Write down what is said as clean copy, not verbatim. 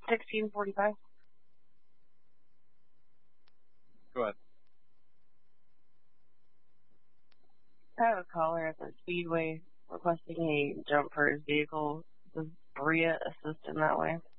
1645. Go ahead. I have a caller at the Speedway requesting a jump for his vehicle. Does Bria assist in that way?